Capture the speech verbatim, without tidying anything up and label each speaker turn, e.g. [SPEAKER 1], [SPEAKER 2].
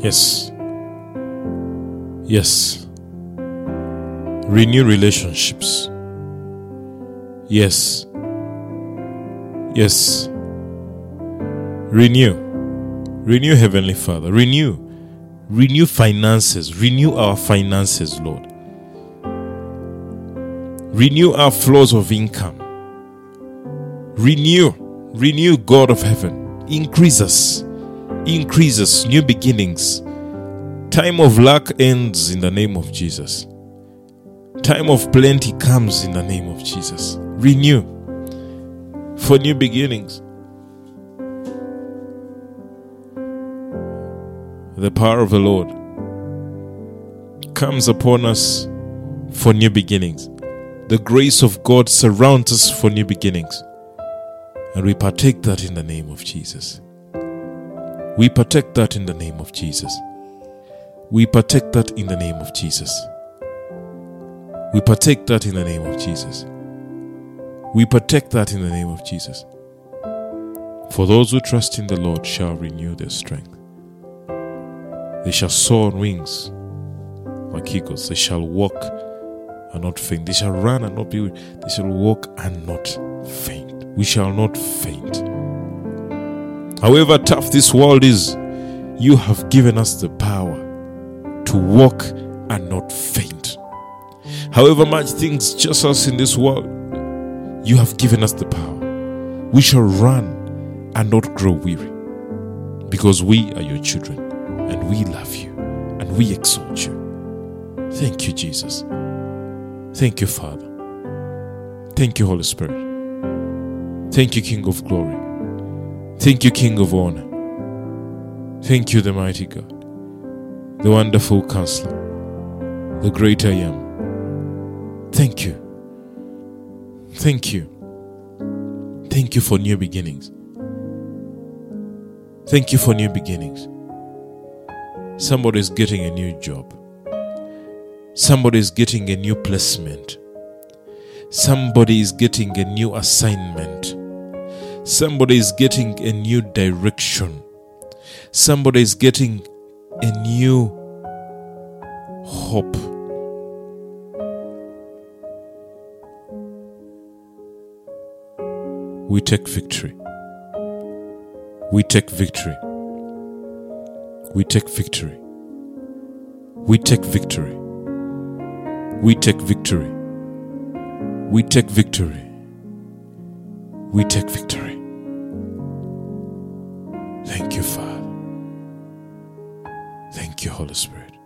[SPEAKER 1] Yes. Yes. Renew relationships. Yes. Yes. Renew. Renew, Heavenly Father. Renew. Renew finances. Renew our finances, Lord. Renew our flows of income. Renew. Renew, God of heaven. Increase us. Increase us. New beginnings. Time of lack ends in the name of Jesus. Time of plenty comes in the name of Jesus. Renew for new beginnings. The power of the Lord comes upon us for new beginnings. The grace of God surrounds us for new beginnings. And we partake that in the name of Jesus. We partake that in the name of Jesus. We partake that in the name of Jesus. We partake that in the name of Jesus. We partake that in the name of Jesus. For those who trust in the Lord shall renew their strength. They shall soar on wings like eagles. They shall walk and not faint. They shall run and not be weary. They shall walk and not faint. We shall not faint. However tough this world is, you have given us the power to walk and not faint. However much things just us in this world, you have given us the power. We shall run and not grow weary, because we are your children and we love you and we exalt you. Thank you, Jesus. Thank you, Father. Thank you, Holy Spirit. Thank you, King of Glory. Thank you, King of Honor. Thank you, the mighty God, the wonderful Counselor, the great I am. Thank you. Thank you. Thank you for new beginnings. Thank you for new beginnings. Somebody is getting a new job. Somebody is getting a new placement. Somebody is getting a new assignment. Somebody is getting a new direction. Somebody is getting a new hope. We take victory. We take victory. We take victory. We take victory. We take victory. We take victory. We take victory. Thank you, Father. Thank you, Holy Spirit.